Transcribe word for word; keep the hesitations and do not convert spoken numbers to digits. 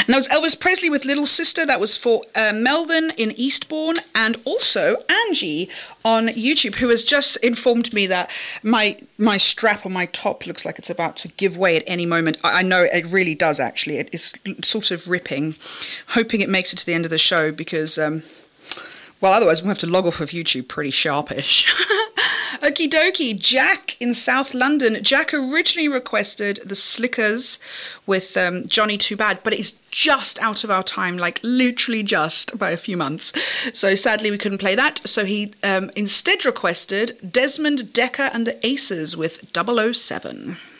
And that was Elvis Presley with Little Sister. That was for uh, Melvin in Eastbourne, and also Angie on YouTube, who has just informed me that my my strap on my top looks like it's about to give way at any moment. I, I know it really does, actually. It is sort of ripping. Hoping it makes it to the end of the show because, um, well, otherwise we'll have to log off of YouTube pretty sharpish. Okie dokie, Jack in South London. Jack originally requested the Slickers with um, Johnny Too Bad, but it's just out of our time, like literally just by a few months. So sadly we couldn't play that. So he um, instead requested Desmond Dekker and the Aces with double oh seven.